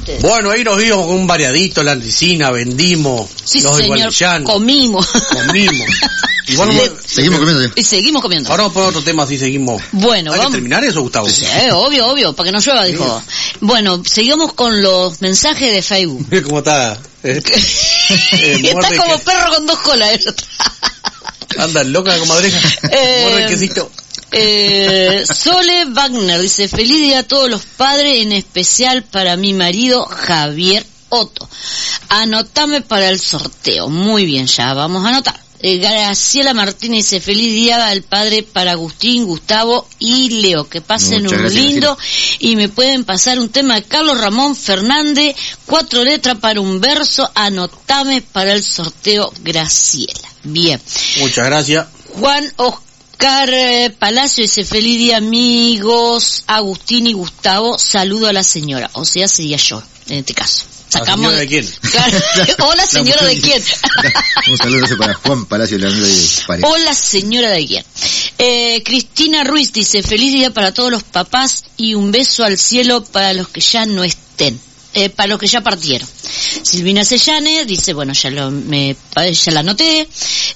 ustedes. Bueno, ahí nos vimos con un variadito, la Andicina, vendimos, Sí, los señor, igualillanos. comimos. Igual Seguimos comiendo. Y seguimos comiendo. Ahora vamos a poner otro tema, así seguimos. Bueno, ¿Hay vamos. que terminar eso, Gustavo? Sí, obvio, para que no llueva, dijo. Bueno, seguimos con los mensajes de Facebook. Mira cómo está. Está como perro con 2 colas. Anda loca la comadreja. Muerde el quesito. Sole Wagner dice: feliz día a todos los padres, en especial para mi marido Javier Otto. Anotame para el sorteo. Muy bien, ya vamos a anotar. Graciela Martínez dice: feliz día al padre para Agustín, Gustavo y Leo. Que pasen Muchas un gracias, lindo. Graciela. Y me pueden pasar un tema de Carlos Ramón Fernández, 4 letras para un verso. Anotame para el sorteo, Graciela. Bien. Muchas gracias. Juan Oscar Palacio dice: feliz día amigos Agustín y Gustavo, saludo a la señora, o sea sería yo en este caso. Sacamos ¿La señora de quién? Hola señora de quién. Un saludo para Juan Palacio, el amigo de Pared. Hola señora de quién. Cristina Ruiz dice: feliz día para todos los papás y un beso al cielo para los que ya no estén. Para los que ya partieron. Silvina Sellane dice: bueno, ya la anoté.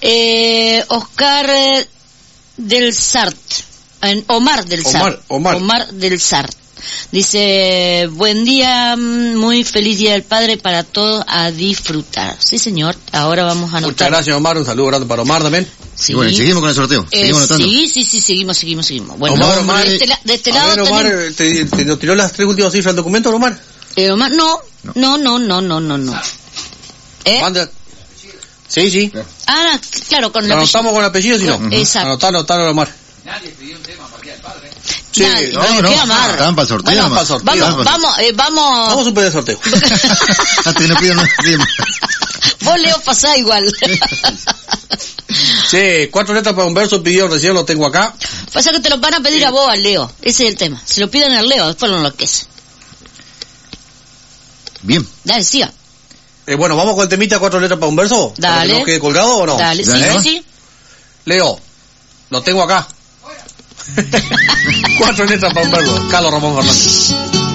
Oscar del Sart, Omar del Sart. Omar del Sart. Dice: buen día, muy feliz día del padre para todos, a disfrutar. Sí, señor, ahora vamos a anotar. Muchas gracias, Omar, un saludo grande para Omar también. Sí. Y bueno, seguimos con el sorteo, seguimos anotando. Sí, seguimos. Bueno, Omar, de este a lado ver, Omar, ¿te tiró las 3 últimas cifras del documento, Omar? Omar, no. Manda. Sí. Ah, claro, con el Lo anotamos con el apellido, si no. Exacto. Anotalo, Omar. Nadie pidió un tema para el día del padre. Sí, Nadie, ¿qué amar? Estaban para el sorteo. Bueno, vamos. Vamos a suspender el sorteo. Hasta que no pidan un tema. Vos, Leo, pasá igual. Sí, 4 letras para un verso pidió recién, lo tengo acá. Pasa que te lo van a pedir a vos, al Leo. Ese es el tema. Se lo piden al Leo, después lo enloquece. Bien. Dale, siga. Bueno, vamos con el temita 4 letras para un verso. Dale. ¿Para que no quede colgado o no? Dale, sí. Leo, lo tengo acá. 4 letras para un verso. Carlos Ramón Fernández.